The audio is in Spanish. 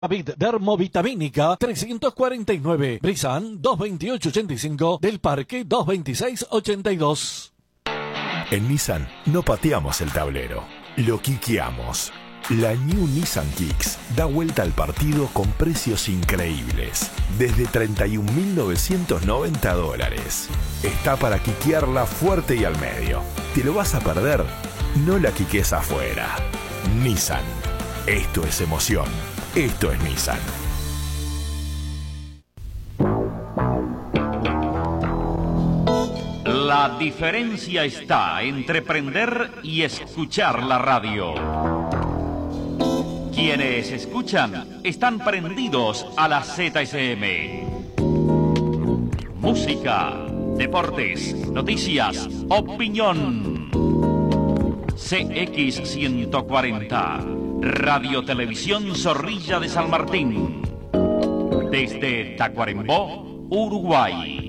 David Dermovitamínica 349, Brisan 22885, del Parque 22682. En Nissan no pateamos el tablero, lo quiqueamos. La New Nissan Kicks da vuelta al partido con precios increíbles, desde $31.990. Está para quiquearla fuerte y al medio. ¿Te lo vas a perder? No la quiques afuera. Nissan. Esto es emoción. Esto es Nissan. La diferencia está entre prender y escuchar la radio. Quienes escuchan están prendidos a la ZSM. Música, deportes, noticias, opinión. CX140, Radio Televisión Zorrilla de San Martín. Desde Tacuarembó, Uruguay.